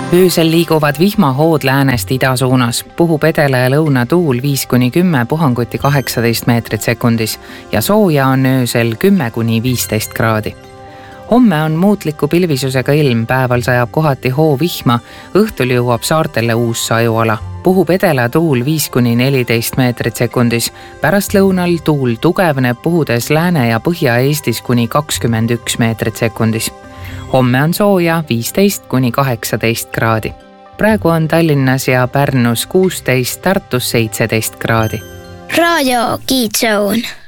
Öösel liiguvad vihmahood läänest ida suunas, puhub edela ja lõuna tuul 5-10, puhanguti 18 meetrit sekundis ja sooja on öösel 10-15 kraadi. Homme on muutliku pilvisusega ilm, päeval sajab kohati hoovihma, õhtul jõuab saartele uus sajuala. Puhub edela tuul 5-14 meetrit sekundis, pärast lõunal tuul tugevneb, puhudes Lääne- ja Põhja-Eestis kuni 21 meetrit sekundis. Homme on sooja 15-18 kraadi. Praegu on Tallinnas ja Pärnus 16, Tartus 17 kraadi. Raadio Kiidsoon.